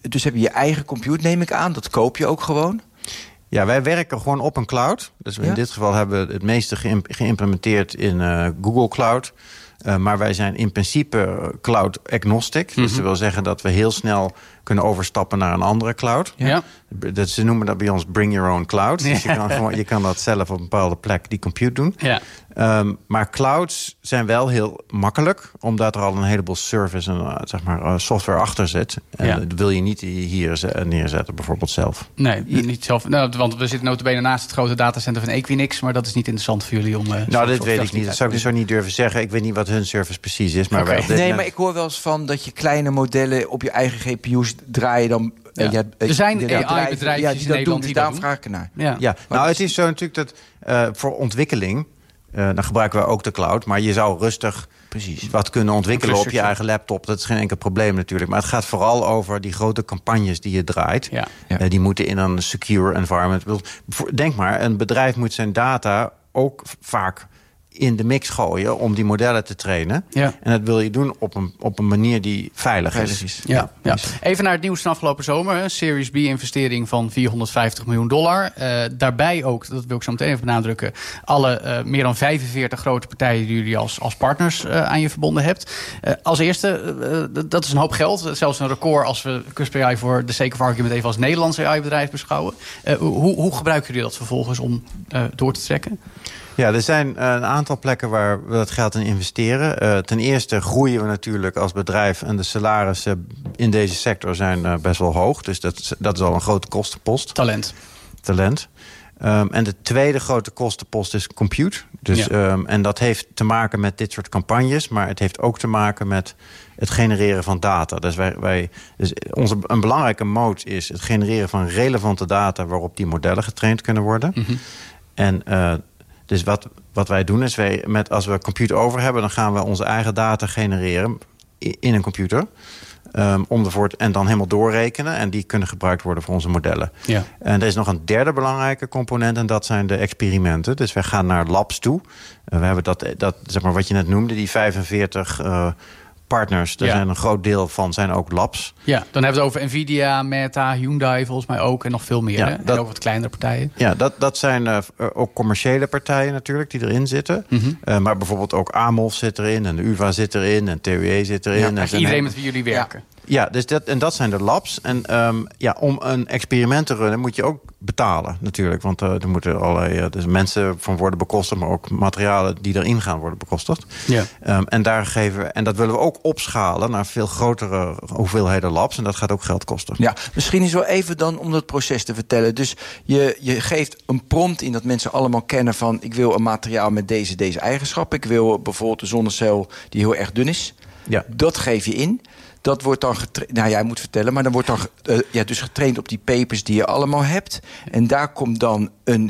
dus heb je je eigen compute, neem ik aan. Dat koop je ook gewoon? Ja, wij werken gewoon op een cloud. Dus in dit geval hebben we het meeste geïmplementeerd in Google Cloud. Maar wij zijn in principe cloud agnostic. Dus dat wil zeggen dat we heel snel kunnen overstappen naar een andere cloud. Ja. Ze noemen dat bij ons bring your own cloud. Dus je kan dat zelf op een bepaalde plek die compute doen. Ja. Maar clouds zijn wel heel makkelijk, omdat er al een heleboel service en software achter zit. En dat wil je niet hier neerzetten, bijvoorbeeld zelf. Nee, niet zelf. Nou, want we zitten notabene naast het grote datacenter van Equinix, maar dat is niet interessant voor jullie om. Dat weet ik niet. Dat zou ik zo niet durven zeggen. Ik weet niet wat hun service precies is. Maar maar ik hoor wel eens van dat je kleine modellen op je eigen GPU's draaien dan. Er zijn AI-bedrijven die dat doen, dus daarom vraag ik ernaar. Nou, het is zo natuurlijk dat voor ontwikkeling, dan gebruiken we ook de cloud, maar je zou rustig wat kunnen ontwikkelen op je eigen laptop. Dat is geen enkel probleem natuurlijk. Maar het gaat vooral over die grote campagnes die je draait. Die moeten in een secure environment. Denk maar, een bedrijf moet zijn data ook vaak in de mix gooien om die modellen te trainen. Ja. En dat wil je doen op een manier die veilig is. Ja. Even naar het nieuws van afgelopen zomer. Een Series B-investering van $450 miljoen. Daarbij ook, dat wil ik zo meteen even benadrukken, alle meer dan 45 grote partijen die jullie als partners aan je verbonden hebt. Als eerste, dat is een hoop geld. Zelfs een record als we Cusp AI voor de sake of argument even als Nederlands AI-bedrijf beschouwen. Hoe gebruiken jullie dat vervolgens om door te trekken? Ja, er zijn een aantal plekken waar we dat geld in investeren. Ten eerste groeien we natuurlijk als bedrijf en de salarissen in deze sector zijn best wel hoog. Dus dat is al een grote kostenpost. Talent. En de tweede grote kostenpost is compute. Dus, en dat heeft te maken met dit soort campagnes, maar het heeft ook te maken met het genereren van data. Dus een belangrijke moot is het genereren van relevante data waarop die modellen getraind kunnen worden. En dus wat wij doen is, als we compute over hebben, dan gaan we onze eigen data genereren in een computer. En dan helemaal doorrekenen. En die kunnen gebruikt worden voor onze modellen. Ja. En er is nog een derde belangrijke component, en dat zijn de experimenten. Dus wij gaan naar labs toe. We hebben dat zeg maar wat je net noemde, die 45 partners. Daar zijn een groot deel van zijn ook labs. Ja, dan hebben we het over Nvidia, Meta, Hyundai volgens mij ook en nog veel meer. En ook wat kleinere partijen. Ja, dat zijn ook commerciële partijen natuurlijk die erin zitten. Maar bijvoorbeeld ook Amolf zit erin en de UvA zit erin en TUE zit erin. Ja, iedereen met wie jullie werken. Ja, dus dat zijn de labs. En om een experiment te runnen moet je ook betalen natuurlijk. Want er moeten allerlei mensen van worden bekostigd, maar ook materialen die erin gaan worden bekostigd. Ja. En dat willen we ook opschalen naar veel grotere hoeveelheden labs. En dat gaat ook geld kosten. Ja, misschien is wel even dan om dat proces te vertellen. Dus je geeft een prompt in dat mensen allemaal kennen van, ik wil een materiaal met deze eigenschappen. Ik wil bijvoorbeeld een zonnecel die heel erg dun is. Ja. Dat geef je in. Dat wordt dan getraind. Nou, jij moet vertellen, maar dan wordt dan dus getraind op die papers die je allemaal hebt. En daar komt dan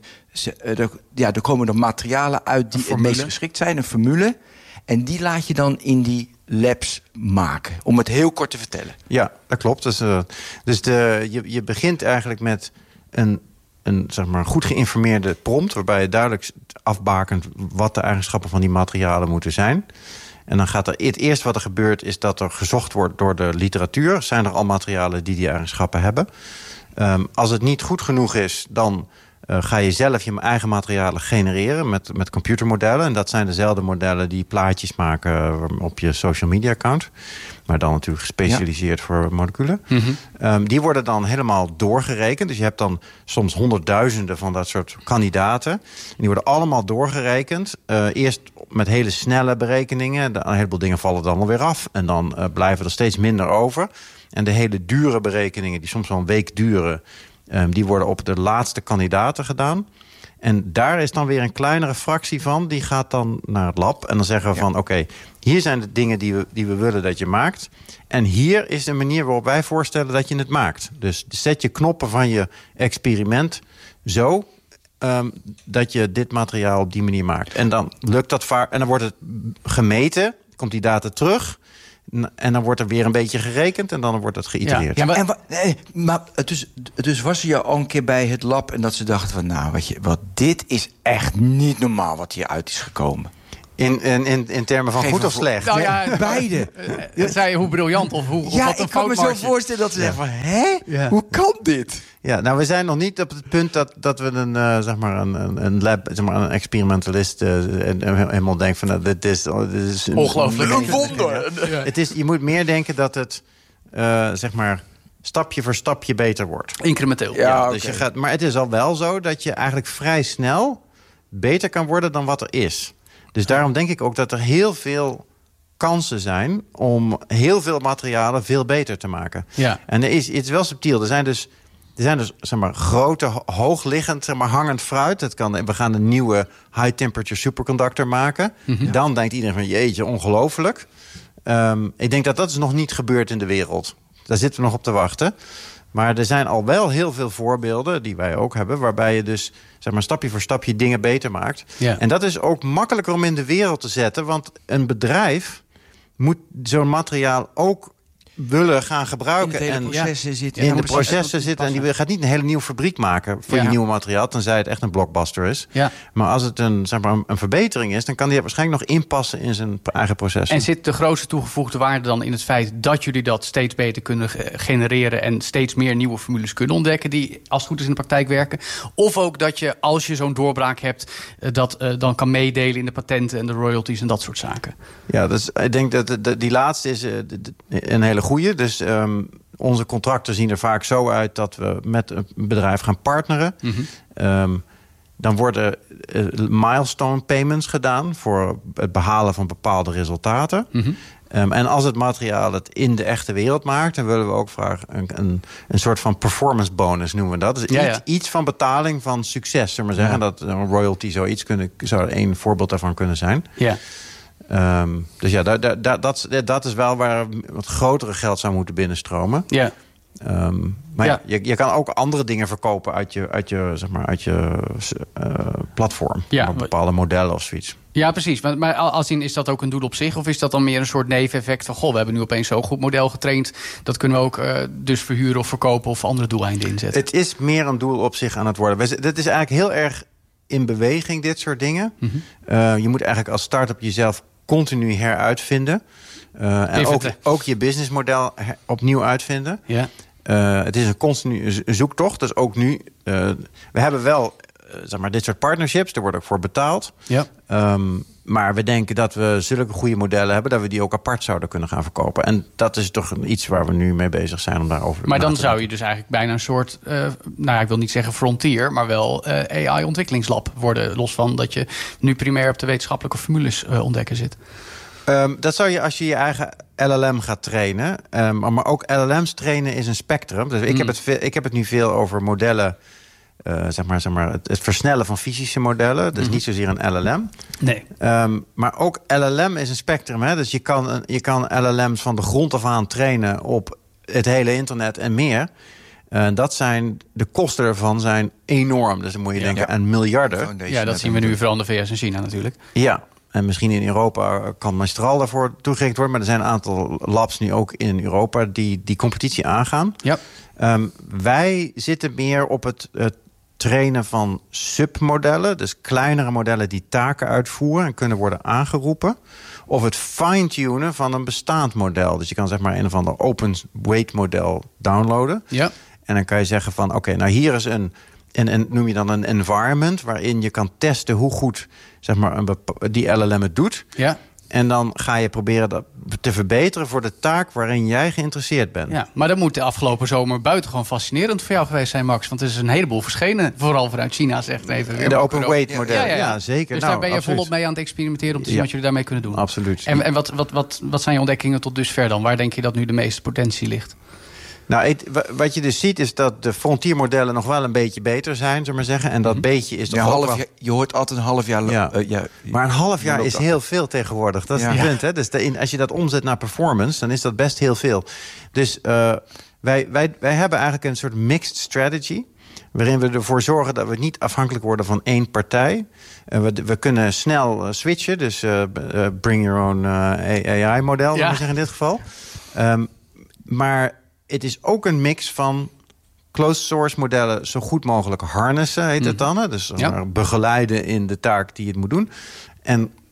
er komen dan materialen uit die het meest geschikt zijn, een formule. En die laat je dan in die labs maken, om het heel kort te vertellen. Ja, dat klopt. Dus je begint eigenlijk met een zeg maar goed geïnformeerde prompt, waarbij je duidelijk afbakent wat de eigenschappen van die materialen moeten zijn. En dan gaat het eerste wat er gebeurt is dat er gezocht wordt door de literatuur. Zijn er al materialen die eigenschappen hebben? Als het niet goed genoeg is, dan ga je zelf je eigen materialen genereren met computermodellen. En dat zijn dezelfde modellen die plaatjes maken op je social media account. Maar dan natuurlijk gespecialiseerd voor moleculen. Die worden dan helemaal doorgerekend. Dus je hebt dan soms honderdduizenden van dat soort kandidaten. En die worden allemaal doorgerekend. Eerst met hele snelle berekeningen. Een heleboel dingen vallen dan alweer af. En dan blijven er steeds minder over. En de hele dure berekeningen, die soms wel een week duren, die worden op de laatste kandidaten gedaan. En daar is dan weer een kleinere fractie van. Die gaat dan naar het lab. En dan zeggen we van, oké, hier zijn de dingen die we willen dat je maakt. En hier is de manier waarop wij voorstellen dat je het maakt. Dus zet je knoppen van je experiment zo dat je dit materiaal op die manier maakt. En dan lukt dat vaak. En dan wordt het gemeten. Komt die data terug. En dan wordt er weer een beetje gerekend en dan wordt het geïtereerd. Maar dus was je al een keer bij het lab en dat ze dachten van, nou, dit is echt niet normaal wat hieruit is gekomen. In termen van goed of slecht? Nou ja, beide. Zei hoe briljant of hoe Ja, wat een ik kan me zo foutmarge. voorstellen dat ze zeggen van... Hè? Ja. Hoe kan dit? Ja, nou, we zijn nog niet op het punt dat we een lab, zeg maar, een experimentalist helemaal denkt van... dit is Ongelooflijk. Een wonder. Ja. Je moet meer denken dat het, zeg maar, stapje voor stapje beter wordt. Incrementeel. Ja. Dus oké. maar het is al wel zo dat je eigenlijk vrij snel beter kan worden dan wat er is. Dus daarom denk ik ook dat er heel veel kansen zijn om heel veel materialen veel beter te maken. Ja. En het is wel subtiel. Er zijn dus zeg maar, grote, hoogliggend, zeg maar, hangend fruit. We gaan een nieuwe high-temperature superconductor maken. Mhm. Dan denkt iedereen van, jeetje, ongelooflijk. Ik denk dat is nog niet gebeurd in de wereld. Daar zitten we nog op te wachten. Maar er zijn al wel heel veel voorbeelden, die wij ook hebben... waarbij je dus, zeg maar, stapje voor stapje dingen beter maakt. Ja. En dat is ook makkelijker om in de wereld te zetten... want een bedrijf moet zo'n materiaal ook willen gaan gebruiken. In de processen zitten. In de processen zitten. En die gaat niet een hele nieuwe fabriek maken voor je nieuwe materiaal... tenzij het echt een blockbuster is. Ja. Maar als het een verbetering is... dan kan die waarschijnlijk nog inpassen in zijn eigen proces. En zit de grootste toegevoegde waarde dan in het feit... dat jullie dat steeds beter kunnen genereren... en steeds meer nieuwe formules kunnen ontdekken... die als het goed is in de praktijk werken? Of ook dat je, als je zo'n doorbraak hebt... dat dan kan meedelen in de patenten en de royalties en dat soort zaken? Ja, dus ik denk dat die laatste is een hele goeie. Dus onze contracten zien er vaak zo uit... dat we met een bedrijf gaan partneren. Mm-hmm. Dan worden milestone payments gedaan... voor het behalen van bepaalde resultaten. Mm-hmm. En als het materiaal het in de echte wereld maakt... dan willen we ook graag een soort van performance bonus noemen we dat. Dus iets van betaling van succes, zullen we maar zeggen. Dat een royalty zou één voorbeeld daarvan kunnen zijn. Ja. Dus ja, dat is wel waar wat grotere geld zou moeten binnenstromen. Ja. Maar je kan ook andere dingen verkopen uit je platform. Ja. Bepaalde modellen of zoiets. Ja, precies. Maar als in, is dat ook een doel op zich? Of is dat dan meer een soort neveneffect van... we hebben nu opeens zo'n goed model getraind... dat kunnen we ook dus verhuren of verkopen... of andere doeleinden inzetten? Het is meer een doel op zich aan het worden. Dat is eigenlijk heel erg in beweging, dit soort dingen. Mm-hmm. Je moet eigenlijk als start-up jezelf continu heruitvinden. En ook je businessmodel opnieuw uitvinden. Ja. Het is een continu zoektocht. Dus ook nu... we hebben wel dit soort partnerships. Daar wordt ook voor betaald. Ja. Maar we denken dat we zulke goede modellen hebben... dat we die ook apart zouden kunnen gaan verkopen. En dat is toch iets waar we nu mee bezig zijn om daarover te praten. Maar dan zou je dus eigenlijk bijna een soort... ik wil niet zeggen frontier... maar wel AI-ontwikkelingslab worden. Los van dat je nu primair op de wetenschappelijke formules ontdekken zit. Dat zou je als je je eigen LLM gaat trainen. Maar ook LLM's trainen is een spectrum. Dus ik heb het nu veel over modellen... het versnellen van fysische modellen. Dus niet zozeer een LLM. Nee. Maar ook LLM is een spectrum. Hè? Dus je kan LLM's van de grond af aan trainen... op het hele internet en meer. De kosten ervan zijn enorm. Dus dan moet je denken aan miljarden. Ja, dat zien we nu vooral in de VS en China natuurlijk. Ja. En misschien in Europa kan Mistral daarvoor toegerekend worden. Maar er zijn een aantal labs nu ook in Europa die competitie aangaan. Ja. Wij zitten meer op het trainen van submodellen. Dus kleinere modellen die taken uitvoeren en kunnen worden aangeroepen. Of het fine-tunen van een bestaand model. Dus je kan een of ander open weight model downloaden. Ja. En dan kan je zeggen van oké, nou hier is en noem je dan een environment... waarin je kan testen hoe goed die LLM het doet. Ja. En dan ga je proberen dat te verbeteren voor de taak waarin jij geïnteresseerd bent. Ja, maar dat moet de afgelopen zomer buitengewoon fascinerend voor jou geweest zijn, Max. Want er is een heleboel verschenen, vooral vanuit China. Zegt even weer. De open weight model, ja, zeker. Dus daar ben je volop mee aan het experimenteren... om te zien wat jullie daarmee kunnen doen. Absoluut. En wat zijn je ontdekkingen tot dusver dan? Waar denk je dat nu de meeste potentie ligt? Nou, wat je dus ziet is dat de frontiermodellen nog wel een beetje beter zijn, zullen we maar zeggen. En dat beetje is toch ook wel... Je hoort altijd een half jaar... maar een half jaar is heel veel tegenwoordig. Dat is het punt, hè? Dus als je dat omzet naar performance, dan is dat best heel veel. Dus wij hebben eigenlijk een soort mixed strategy... waarin we ervoor zorgen dat we niet afhankelijk worden van één partij. We kunnen snel switchen, dus bring your own AI-model, zullen we zeggen in dit geval. Maar... het is ook een mix van closed source modellen zo goed mogelijk harnessen, heet het dan. Hè? Dus begeleiden in de taak die het moet doen. En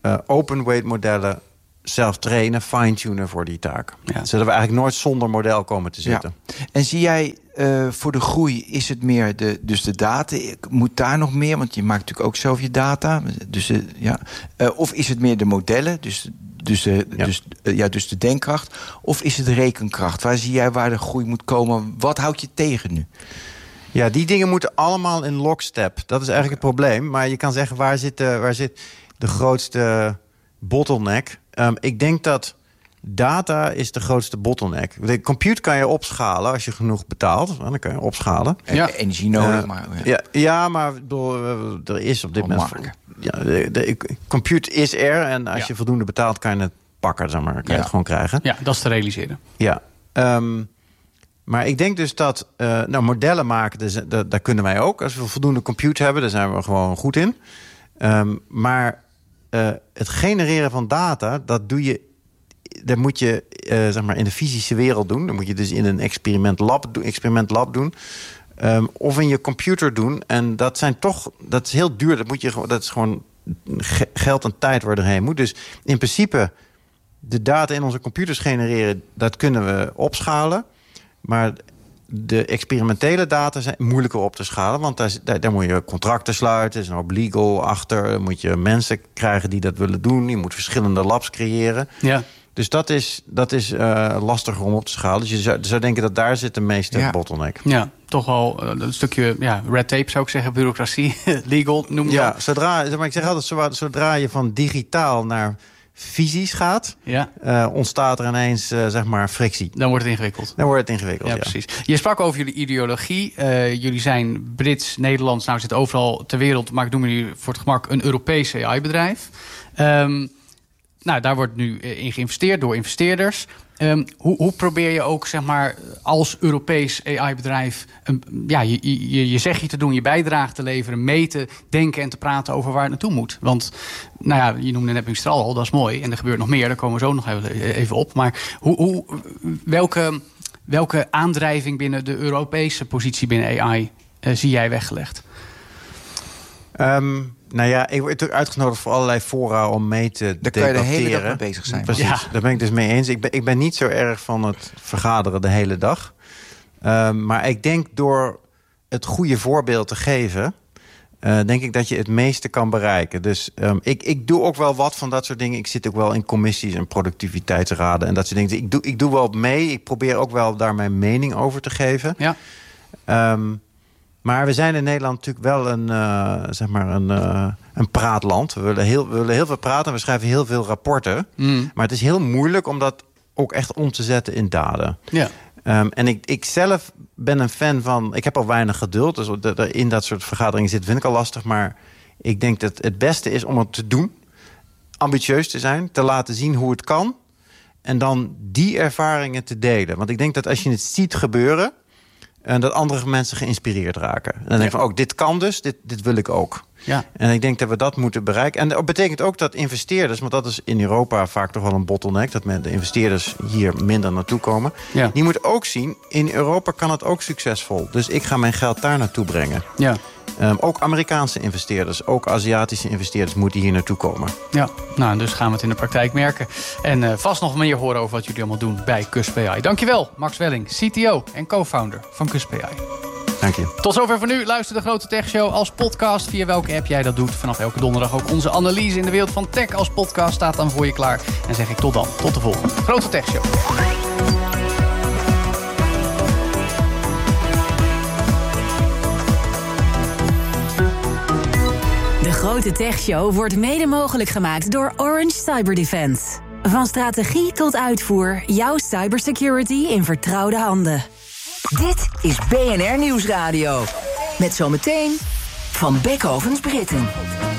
open weight modellen zelf trainen, fine-tunen voor die taak. Ja. Zodat we eigenlijk nooit zonder model komen te zitten. Ja. En zie jij voor de groei, is het meer de data? Moet daar nog meer? Want je maakt natuurlijk ook zelf je data. Dus, of is het meer de modellen? Dus de denkkracht. Of is het de rekenkracht? Waar zie jij waar de groei moet komen? Wat houdt je tegen nu? Ja, die dingen moeten allemaal in lockstep. Dat is eigenlijk het probleem. Maar je kan zeggen, waar zit de grootste bottleneck? Ik denk dat data is de grootste bottleneck. De compute kan je opschalen als je genoeg betaalt. Dan kan je opschalen. Energie nodig. Maar er is op dit moment... de compute is er. En als je voldoende betaalt, kan je het pakken. Zeg maar, kan je het gewoon krijgen. Ja, dat is te realiseren. Ja. Maar ik denk dus dat modellen maken, daar kunnen wij ook. Als we voldoende compute hebben, daar zijn we gewoon goed in. Maar het genereren van data, dat moet je in de fysische wereld doen. Dat moet je dus in een experimentlab doen. Of in je computer doen. En dat is heel duur. Dat is gewoon geld en tijd waar je erheen moet. Dus in principe, de data in onze computers genereren, dat kunnen we opschalen. Maar de experimentele data zijn moeilijker op te schalen. Want daar moet je contracten sluiten. Er is een hoop legal achter. Dan moet je mensen krijgen die dat willen doen. Je moet verschillende labs creëren. Ja. Dus dat is lastiger om op te schalen. Dus je zou denken dat daar zit de meeste bottleneck. Ja, toch wel een stukje red tape zou ik zeggen. Bureaucratie, legal noem je dat. Ik zeg altijd, zodra je van digitaal naar fysisch gaat, ontstaat er ineens frictie. Dan wordt het ingewikkeld. Ja, precies. Je sprak over jullie ideologie. Jullie zijn Brits, Nederlands, zitten overal ter wereld, maar ik noem jullie voor het gemak een Europees AI-bedrijf. Daar wordt nu in geïnvesteerd door investeerders. Hoe probeer je ook, als Europees AI-bedrijf je zegje te doen, je bijdrage te leveren, mee te denken en te praten over waar het naartoe moet? Want, je noemde net Mistral al, dat is mooi. En er gebeurt nog meer, daar komen we zo nog even op. Maar welke aandrijving binnen de Europese positie binnen AI zie jij weggelegd? Ik word uitgenodigd voor allerlei fora om mee te debatteren. Daar kan je de hele dag mee bezig zijn. Precies, daar ben ik dus mee eens. Ik ben niet zo erg van het vergaderen de hele dag. Maar ik denk door het goede voorbeeld te geven, denk ik dat je het meeste kan bereiken. Dus ik doe ook wel wat van dat soort dingen. Ik zit ook wel in commissies en productiviteitsraden en dat soort dingen. Ik doe wel mee. Ik probeer ook wel daar mijn mening over te geven. Ja. Maar we zijn in Nederland natuurlijk wel een praatland. We willen heel veel praten. We schrijven heel veel rapporten. Maar het is heel moeilijk om dat ook echt om te zetten in daden. Ja. En ik zelf ben een fan van... Ik heb al weinig geduld. Dus in dat soort vergaderingen zitten vind ik al lastig. Maar ik denk dat het beste is om het te doen. Ambitieus te zijn. Te laten zien hoe het kan. En dan die ervaringen te delen. Want ik denk dat als je het ziet gebeuren, en dat andere mensen geïnspireerd raken. En dan denk ik van, dit kan dus, dit wil ik ook. Ja. En ik denk dat we dat moeten bereiken. En dat betekent ook dat investeerders, want dat is in Europa vaak toch wel een bottleneck, dat de investeerders hier minder naartoe komen. Ja. Die moeten ook zien, in Europa kan het ook succesvol. Dus ik ga mijn geld daar naartoe brengen. Ja. Ook Amerikaanse investeerders, ook Aziatische investeerders moeten hier naartoe komen. Ja, dus gaan we het in de praktijk merken. En vast nog meer horen over wat jullie allemaal doen bij Cusp AI. Dankjewel, Max Welling, CTO en co-founder van Cusp AI. Dank je. Tot zover voor nu. Luister de Grote Tech Show als podcast. Via welke app jij dat doet. Vanaf elke donderdag ook onze analyse in de wereld van tech als podcast staat dan voor je klaar. En zeg ik tot dan. Tot de volgende Grote Tech Show. De Grote Tech Show wordt mede mogelijk gemaakt door Orange Cyber Defense. Van strategie tot uitvoer, jouw cybersecurity in vertrouwde handen. Dit is BNR Nieuwsradio. Met zometeen Van Beckhovens Britten.